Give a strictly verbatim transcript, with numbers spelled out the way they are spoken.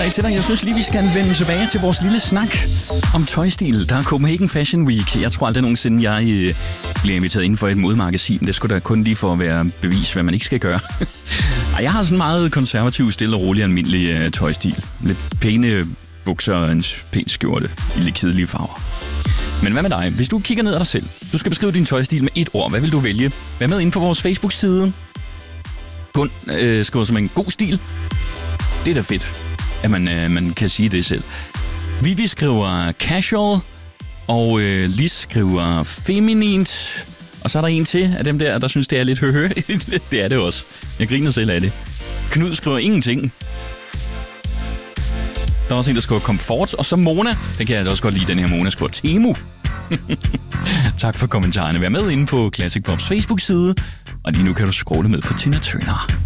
Hej til dig. Jeg synes lige, vi skal vende tilbage til vores lille snak om tøjstil. Der er Copenhagen Fashion Week. Jeg tror aldrig nogensinde, jeg øh, bliver inviteret inden for et modemagasin. Det skulle da kun lige for at være bevis, hvad man ikke skal gøre. Ej, jeg har sådan meget konservativ, stille og rolig almindelig øh, tøjstil. Lidt pæne bukser og en pæn skjorte i lidt kedelige farver. Men hvad med dig? Hvis du kigger ned ad dig selv, du skal beskrive din tøjstil med et ord. Hvad vil du vælge? Vær med inde på vores Facebook-side. Kun øh, skriver som en god stil. Det er da fedt, at man, øh, man kan sige det selv. Vivi skriver casual, og øh, Lis skriver feminint. Og så er der en til af dem der, der synes, det er lidt høhø. Det er det også. Jeg griner selv af det. Knud skriver ingenting. Der er også en, der skriver komfort. Og så Mona. Den kan jeg også godt lide, den her Mona skriver Temu. Tak for kommentarerne. Vær med inde på Classic Pops Facebook-side. Og lige nu kan du scrolle med på Tina Turner.